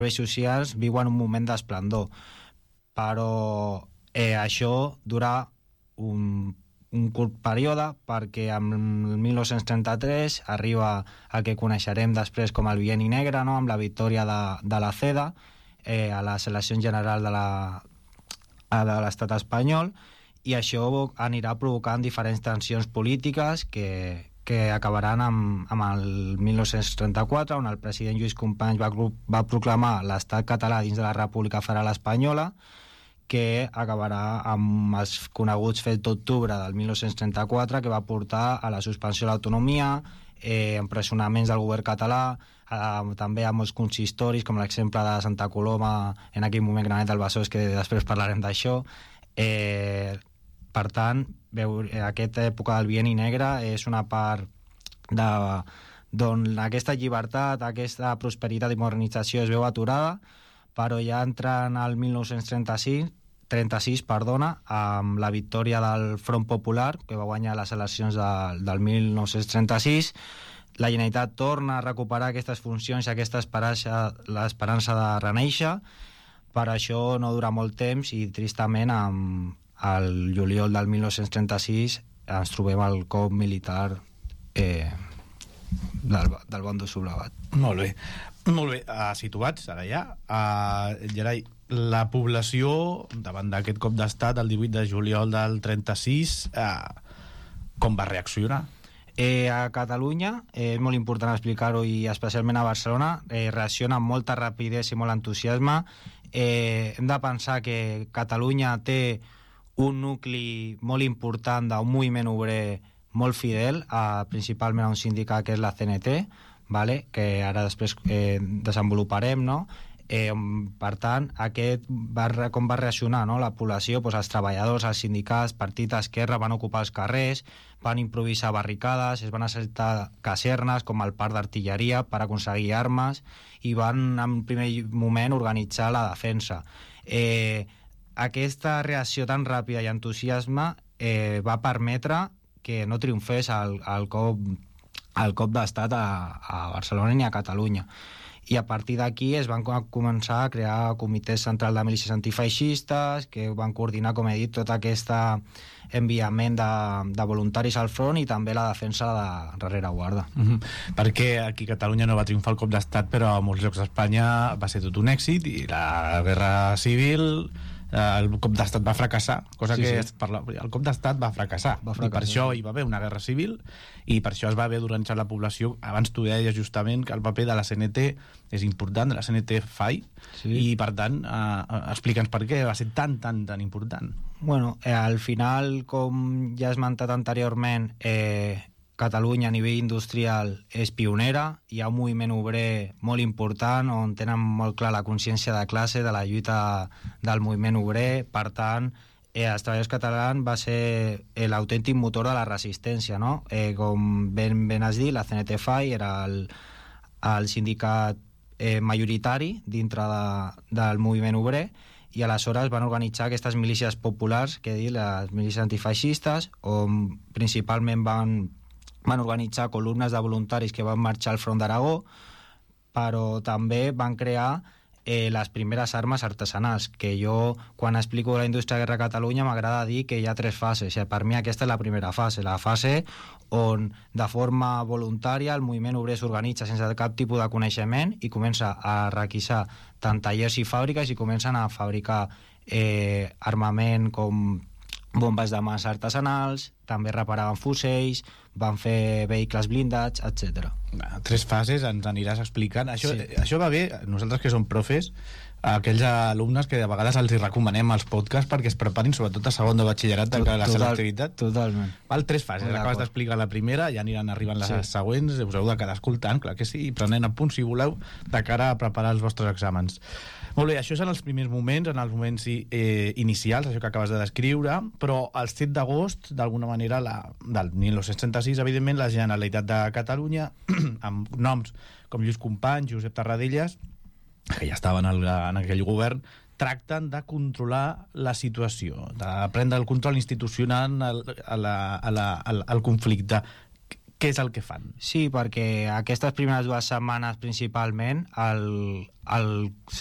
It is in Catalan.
serveis socials viuen un moment d'esplendor, però això durà un curt període, perquè en 1933 arriba el que coneixerem després com el Bienni Negre, no? Amb la victòria de la CEDA a les eleccions generals de l'estat espanyol, i això anirà provocant diferents tensions polítiques que acabaran amb el 1934, on el president Lluís Companys va proclamar l'estat català dins de la República Federal Espanyola, que acabarà amb els coneguts fets d'octubre del 1934, que va portar a la suspensió de l'autonomia, empresonaments del govern català, també a molts consistoris, com l'exemple de Santa Coloma, en aquell moment Granet del Besòs, que després parlarem d'això. Per tant, aquesta època del Bienni Negre és una part d'on aquesta llibertat, aquesta prosperitat i modernització es veu aturada, però ja entrant al 1936, amb la victòria del Front Popular, que va guanyar les eleccions del 1936, la Generalitat torna a recuperar aquestes funcions i aquesta l'esperança de renéixer. Per això no dura molt temps i, tristament, al juliol del 1936 ens trobem el cop militar del bàndol sublevat. Molt bé. Molt bé, situats ara ja, Gerai, la població davant d'aquest cop d'estat el 18 de juliol del 36 com va reaccionar? A Catalunya, és molt important explicar-ho, i especialment a Barcelona, reacciona amb molta rapidesa i molt entusiasme. Hem de pensar que Catalunya té un nucli molt important d'un moviment obrer molt fidel, principalment a un sindicat que és la CNT, vale? Que ara després desenvoluparem, no? Per tant, com va reaccionar, no? La població, els treballadors, els sindicats, partit d'esquerra van ocupar els carrers, van improvisar barricades, es van assaltar casernes com el parc d'artilleria per aconseguir armes i van en primer moment organitzar la defensa. Aquesta reacció tan ràpida i entusiasme va permetre que no triomfés el cop d'estat a Barcelona ni a Catalunya, i a partir d'aquí es van començar a crear comitès central de milícies antifeixistes que van coordinar, com he dit, tot aquest enviament de voluntaris al front i també la defensa de rereguarda. Perquè aquí a Catalunya no va triomfar el cop d'estat, però a molts llocs d'Espanya va ser tot un èxit, i la guerra civil, el cop d'estat va fracassar, el cop d'estat va fracassar, i per això hi va haver una guerra civil, i per això es va haver d'organitzar la població. Abans tu deies justament que el paper de la CNT és important, de la CNT-FAI, i per tant explica'ns per què va ser tan important. Bueno, al final, com ja he esmentat anteriorment, Catalunya a nivell industrial és pionera, hi ha un moviment obrer molt important on tenen molt clar la consciència de classe, de la lluita del moviment obrer. Per tant, els treballadors catalans va ser l'autèntic motor de la resistència, no? Com ben has dit, la CNT-FAI era el sindicat majoritari dintre del moviment obrer, i aleshores van organitzar aquestes milícies populars, que he dit, les milícies antifeixistes, on principalment van organitzar columnes de voluntaris que van marxar al front d'Aragó, però també van crear les primeres armes artesanals, que jo, quan explico la indústria de guerra a Catalunya, m'agrada dir que hi ha 3 fases. Per mi aquesta és la primera fase, la fase on de forma voluntària el moviment obrer s'organitza sense cap tipus de coneixement i comença a requisar tant tallers i fàbriques, i comencen a fabricar armament com bombes de massa artesanals, també reparaven fusells, van fer vehicles blindats, etc. 3 fases, ens aniràs explicant. Això va bé, nosaltres que som profes, aquells alumnes que de vegades els recomanem els podcasts perquè es preparin, sobretot a segon de batxillerat, de la selectivitat. Totalment. 3 fases, acabes d'explicar la primera, ja aniran arribant les següents, us heu de quedar escoltant, clar que sí, i prenent apunts, si voleu, de cara a preparar els vostres exàmens. Molt bé, això és en els primers moments, en els moments inicials, això que acabes de descriure, però el 7 d'agost, d'alguna manera, del 1936, evidentment, la Generalitat de Catalunya, amb noms com Lluís Companys, Josep Tarradellas, que ja estaven en aquell govern, tracten de controlar la situació, de prendre el control institucional al conflicte. què és el que fan? Sí, perquè aquestes primeres 2 setmanes principalment el